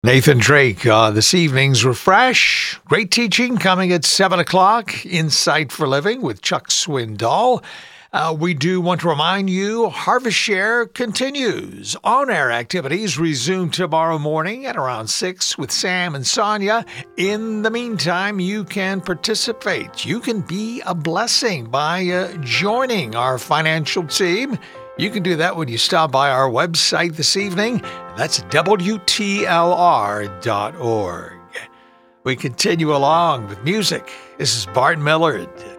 Nathan Drake, this evening's Refresh. Great teaching coming at 7 o'clock. Insight for Living with Chuck Swindoll. We do want to remind you, Harvest Share continues. On-air activities resume tomorrow morning at around 6 with Sam and Sonia. In the meantime, you can participate. You can be a blessing by joining our financial team. You can do that when you stop by our website this evening. That's WTLR.org. We continue along with music. This is Bart Millard.